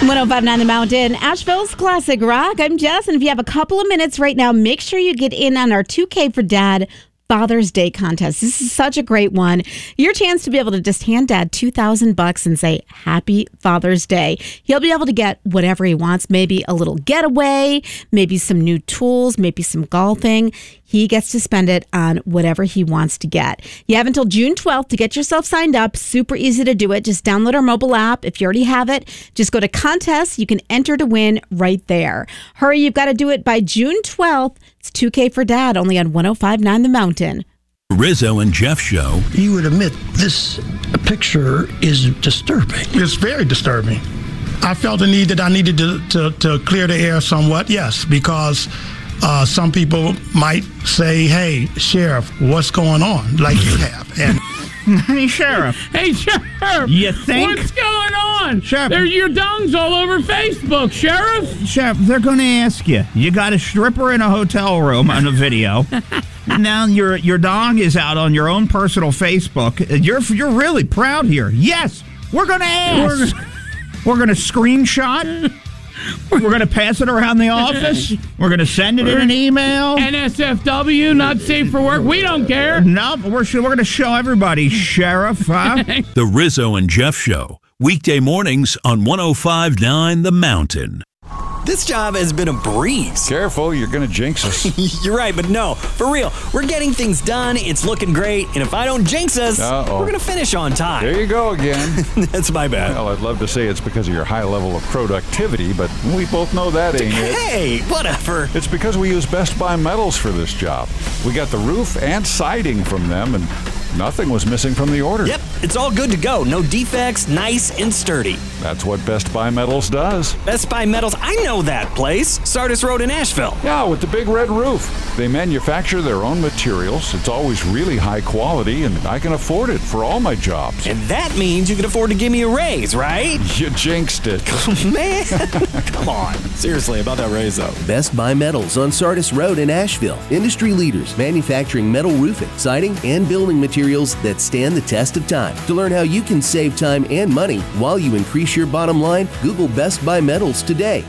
1059 The Mountain, Asheville's classic rock. I'm Jess, and if you have a couple of minutes right now, make sure you get in on our 2K for Dad Father's Day contest. This is such a great one. Your chance to be able to just hand Dad $2,000 and say Happy Father's Day. He'll be able to get whatever he wants, maybe a little getaway, maybe some new tools, maybe some golfing. He gets to spend it on whatever he wants to get. You have until June 12th to get yourself signed up. Super easy to do it. Just download our mobile app. If you already have it, just go to contests. You can enter to win right there. Hurry, you've got to do it by June 12th. It's 2K for Dad, only on 1059 The Mountain. Rizzo and Jeff Show. You would admit this picture is disturbing. It's very disturbing. I felt the need that I needed to clear the air somewhat, yes, because some people might say, hey, Sheriff, what's going on? Like you have. And Hey, Sheriff. Hey, Sheriff. You think? What's going on? Sheriff. There's your dong's all over Facebook, Sheriff. Sheriff, they're going to ask you. You got a stripper in a hotel room on a video. Now your dong is out on your own personal Facebook. You're really proud here. Yes, we're going to ask. We're going to screenshot. We're going to pass it around the office. We're going to send it in an email. NSFW, not safe for work. We don't care. No, we're going to show everybody, Sheriff. Huh? The Rizzo and Jeff Show. Weekday mornings on 1059 The Mountain. This job has been a breeze. Careful, you're going to jinx us. You're right, but no, for real. We're getting things done. It's looking great. And if I don't jinx us, we're going to finish on time. There you go again. That's my bad. Well, I'd love to say it's because of your high level of productivity, but we both know that ain't it. Hey, whatever. It's because we use Best Buy Metals for this job. We got the roof and siding from them, and nothing was missing from the order. Yep, it's all good to go. No defects, nice and sturdy. That's what Best Buy Metals does. Best Buy Metals, I know that place. Sardis Road in Asheville. Yeah, with the big red roof. They manufacture their own materials. It's always really high quality, and I can afford it for all my jobs. And that means you can afford to give me a raise, right? You jinxed it. Man, come on. Seriously, about that raise, though. Best Buy Metals on Sardis Road in Asheville. Industry leaders manufacturing metal roofing, siding, and building materials that stand the test of time. To learn how you can save time and money while you increase your bottom line, Google Best Buy Metals today.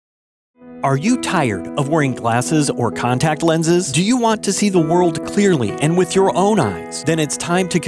Are you tired of wearing glasses or contact lenses? Do you want to see the world clearly and with your own eyes? Then it's time to